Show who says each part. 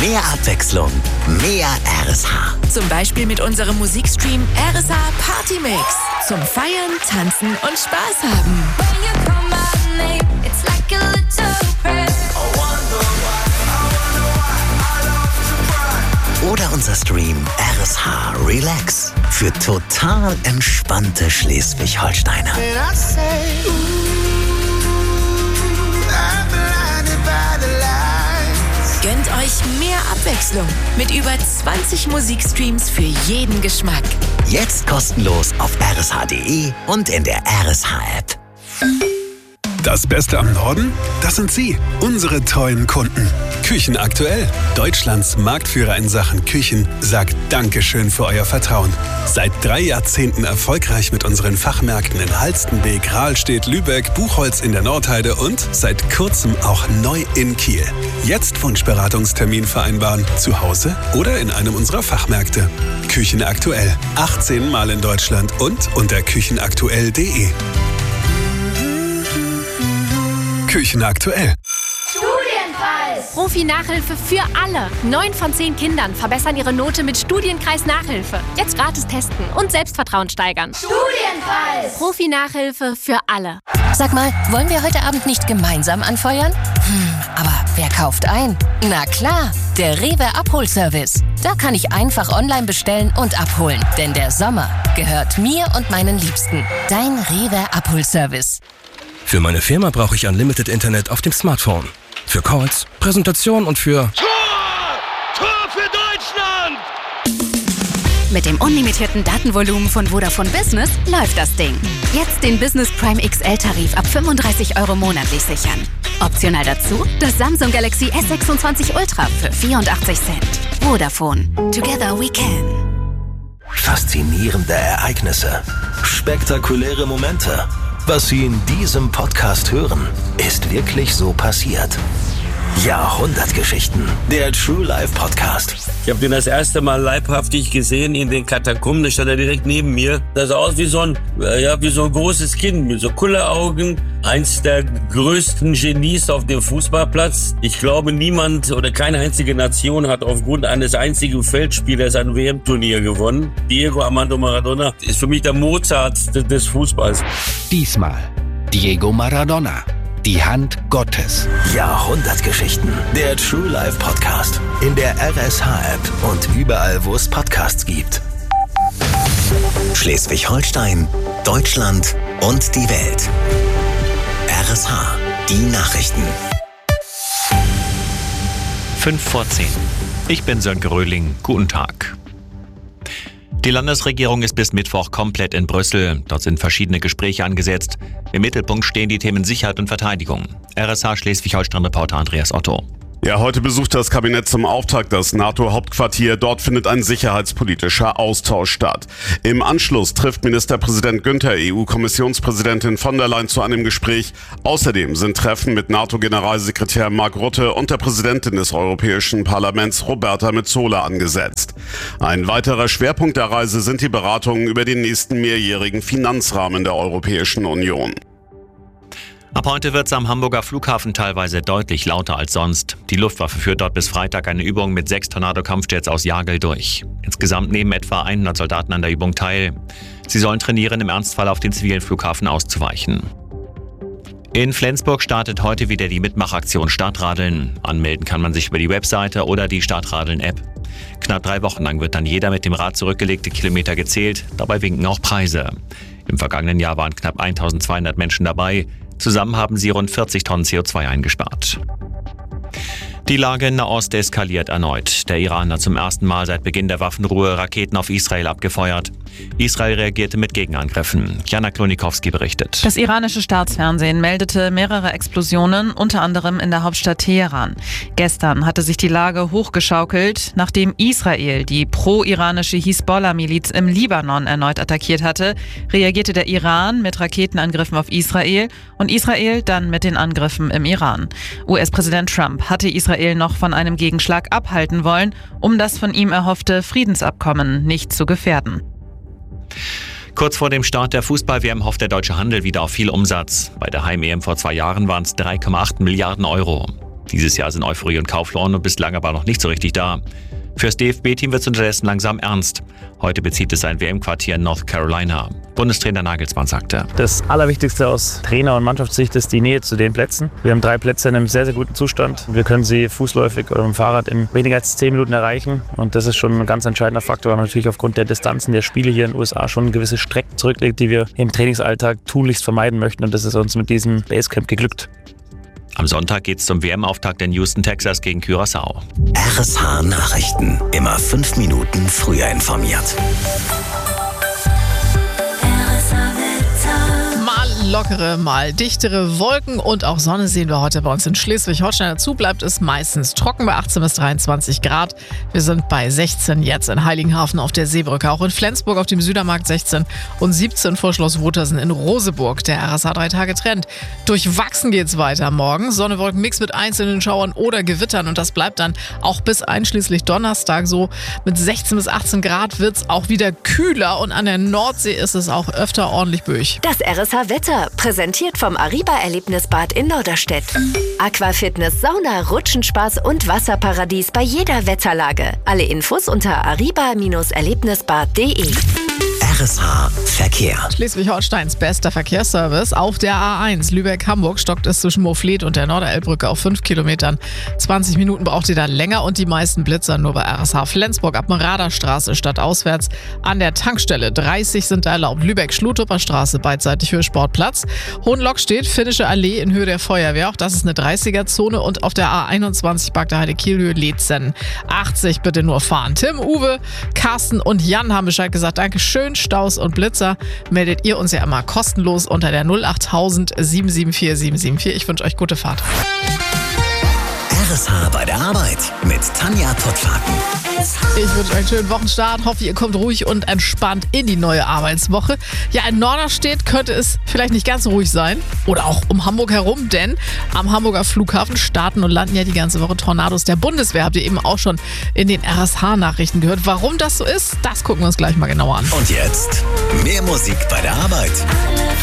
Speaker 1: Mehr Abwechslung, mehr RSH.
Speaker 2: Zum Beispiel mit unserem Musikstream RSH Party Mix. Zum Feiern, Tanzen und Spaß haben.
Speaker 1: Oder unser Stream RSH Relax für total entspannte Schleswig-Holsteiner.
Speaker 2: Gönnt euch mehr Abwechslung mit über 20 Musikstreams für jeden Geschmack.
Speaker 1: Jetzt kostenlos auf rsh.de und in der RSH-App.
Speaker 3: Das Beste am Norden? Das sind Sie, unsere treuen Kunden. Küchen aktuell. Deutschlands Marktführer in Sachen Küchen sagt Dankeschön für euer Vertrauen. Seit 3 Jahrzehnten erfolgreich mit unseren Fachmärkten in Halstenbek, Rahlstedt, Lübeck, Buchholz in der Nordheide und seit kurzem auch neu in Kiel. Jetzt Wunschberatungstermin vereinbaren, zu Hause oder in einem unserer Fachmärkte. Küchen aktuell. 18 Mal in Deutschland und unter küchenaktuell.de. Küchen aktuell.
Speaker 4: Studienpreis! Profi-Nachhilfe für alle. 9 von 10 Kindern verbessern ihre Note mit Studienkreis Nachhilfe. Jetzt gratis testen und Selbstvertrauen steigern. Studienpreis! Profi-Nachhilfe für alle.
Speaker 5: Sag mal, wollen wir heute Abend nicht gemeinsam anfeuern? Aber wer kauft ein? Na klar, der Rewe Abholservice. Da kann ich einfach online bestellen und abholen. Denn der Sommer gehört mir und meinen Liebsten. Dein Rewe Abholservice.
Speaker 6: Für meine Firma brauche ich Unlimited Internet auf dem Smartphone. Für Calls, Präsentationen und für...
Speaker 7: Tor für Deutschland!
Speaker 8: Mit dem unlimitierten Datenvolumen von Vodafone Business läuft das Ding. Jetzt den Business Prime XL-Tarif ab 35 € monatlich sichern. Optional dazu das Samsung Galaxy S26 Ultra für 84 Cent. Vodafone. Together we can.
Speaker 1: Faszinierende Ereignisse. Spektakuläre Momente. Was Sie in diesem Podcast hören, ist wirklich so passiert. Jahrhundertgeschichten, der True Life Podcast.
Speaker 9: Ich habe den das erste Mal leibhaftig gesehen in den Katakomben. Da stand er direkt neben mir. Das sah aus wie so ein großes Kind mit so Kulleraugen. Eins der größten Genies auf dem Fußballplatz. Ich glaube, niemand oder keine einzige Nation hat aufgrund eines einzigen Feldspielers ein WM-Turnier gewonnen. Diego Armando Maradona ist für mich der Mozart des Fußballs.
Speaker 10: Diesmal Diego Maradona. Die Hand Gottes.
Speaker 1: Jahrhundertgeschichten. Der True Life Podcast. In der RSH-App und überall, wo es Podcasts gibt. Schleswig-Holstein, Deutschland und die Welt. RSH. Die Nachrichten.
Speaker 11: 5:10. Ich bin Sönke Röhling. Guten Tag. Die Landesregierung ist bis Mittwoch komplett in Brüssel. Dort sind verschiedene Gespräche angesetzt. Im Mittelpunkt stehen die Themen Sicherheit und Verteidigung. RSH Schleswig-Holstein-Reporter Andreas Otto.
Speaker 12: Ja, heute besucht das Kabinett zum Auftakt das NATO-Hauptquartier. Dort findet ein sicherheitspolitischer Austausch statt. Im Anschluss trifft Ministerpräsident Günther EU-Kommissionspräsidentin von der Leyen zu einem Gespräch. Außerdem sind Treffen mit NATO-Generalsekretär Mark Rutte und der Präsidentin des Europäischen Parlaments Roberta Metsola angesetzt. Ein weiterer Schwerpunkt der Reise sind die Beratungen über den nächsten mehrjährigen Finanzrahmen der Europäischen Union.
Speaker 11: Ab heute wird es am Hamburger Flughafen teilweise deutlich lauter als sonst. Die Luftwaffe führt dort bis Freitag eine Übung mit 6 Tornado-Kampfjets aus Jagel durch. Insgesamt nehmen etwa 100 Soldaten an der Übung teil. Sie sollen trainieren, im Ernstfall auf den zivilen Flughafen auszuweichen. In Flensburg startet heute wieder die Mitmachaktion Startradeln. Anmelden kann man sich über die Webseite oder die Startradeln-App. Knapp 3 Wochen lang wird dann jeder mit dem Rad zurückgelegte Kilometer gezählt. Dabei winken auch Preise. Im vergangenen Jahr waren knapp 1200 Menschen dabei. Zusammen haben sie rund 40 Tonnen CO2 eingespart. Die Lage in Nahost eskaliert erneut. Der Iran hat zum ersten Mal seit Beginn der Waffenruhe Raketen auf Israel abgefeuert. Israel reagierte mit Gegenangriffen. Jana Klonikowski berichtet.
Speaker 13: Das iranische Staatsfernsehen meldete mehrere Explosionen, unter anderem in der Hauptstadt Teheran. Gestern hatte sich die Lage hochgeschaukelt, nachdem Israel die pro-iranische Hisbollah-Miliz im Libanon erneut attackiert hatte, reagierte der Iran mit Raketenangriffen auf Israel und Israel dann mit den Angriffen im Iran. US-Präsident Trump hatte Israel noch von einem Gegenschlag abhalten wollen, um das von ihm erhoffte Friedensabkommen nicht zu gefährden.
Speaker 11: Kurz vor dem Start der Fußball-WM hofft der deutsche Handel wieder auf viel Umsatz. Bei der Heim-EM vor 2 Jahren waren es 3,8 Milliarden Euro. Dieses Jahr sind Euphorie und Kauflaune bislang aber noch nicht so richtig da. Fürs DFB-Team wird es unterdessen langsam ernst. Heute bezieht es sein WM-Quartier in North Carolina. Bundestrainer Nagelsmann sagte:
Speaker 14: Das Allerwichtigste aus Trainer- und Mannschaftssicht ist die Nähe zu den Plätzen. Wir haben 3 Plätze in einem sehr, sehr guten Zustand. Wir können sie fußläufig oder mit dem Fahrrad in weniger als 10 Minuten erreichen. Und das ist schon ein ganz entscheidender Faktor, weil man natürlich aufgrund der Distanzen der Spiele hier in den USA schon gewisse Strecken zurücklegt, die wir im Trainingsalltag tunlichst vermeiden möchten. Und das ist uns mit diesem Basecamp geglückt.
Speaker 11: Am Sonntag geht es zum WM-Auftakt in Houston, Texas gegen Curaçao.
Speaker 1: RSH Nachrichten. Immer 5 Minuten früher informiert.
Speaker 15: Lockere, mal dichtere Wolken und auch Sonne sehen wir heute bei uns in Schleswig-Holstein. Dazu bleibt es meistens trocken bei 18 bis 23 Grad. Wir sind bei 16 jetzt in Heiligenhafen auf der Seebrücke, auch in Flensburg auf dem Südermarkt 16 und 17 vor Schloss Wotersen in Roseburg. Der RSH 3-Tage-Trend. Durchwachsen geht's weiter morgen. Sonne-Wolken-Mix mit einzelnen Schauern oder Gewittern und das bleibt dann auch bis einschließlich Donnerstag so. Mit 16 bis 18 Grad wird's auch wieder kühler und an der Nordsee ist es auch öfter ordentlich böig.
Speaker 2: Das RSH-Wetter präsentiert vom Ariba-Erlebnisbad in Norderstedt. Aquafitness, Sauna, Rutschenspaß und Wasserparadies bei jeder Wetterlage. Alle Infos unter ariba-erlebnisbad.de.
Speaker 1: RSH Verkehr.
Speaker 15: Schleswig-Holsteins bester Verkehrsservice. Auf der A1 Lübeck-Hamburg stockt es zwischen Moorfleet und der Norderelbbrücke auf 5 Kilometern. 20 Minuten braucht ihr da länger und die meisten Blitzer nur bei RSH Flensburg ab Radarstraße stadtauswärts. An der Tankstelle 30 sind erlaubt. Lübeck-Schlutupper Straße beidseitig Höhe Sportplatz. Hohenlockstedt, Finnische Allee in Höhe der Feuerwehr. Auch das ist eine 30er-Zone und auf der A21 Bagda Heide-Kiel-Höhe Leetzen. 80 bitte nur fahren. Tim, Uwe, Carsten und Jan haben Bescheid gesagt. Dankeschön. Staus und Blitzer meldet ihr uns ja immer kostenlos unter der 08000 774 774. Ich wünsche euch gute Fahrt.
Speaker 1: RSH bei der Arbeit mit Tanja Pottwarten.
Speaker 15: Ich wünsche euch einen schönen Wochenstart. Hoffe, ihr kommt ruhig und entspannt in die neue Arbeitswoche. Ja, in Norderstedt könnte es vielleicht nicht ganz so ruhig sein. Oder auch um Hamburg herum, denn am Hamburger Flughafen starten und landen ja die ganze Woche Tornados der Bundeswehr. Habt ihr eben auch schon in den RSH-Nachrichten gehört. Warum das so ist, das gucken wir uns gleich mal genauer an.
Speaker 1: Und jetzt mehr Musik bei der Arbeit.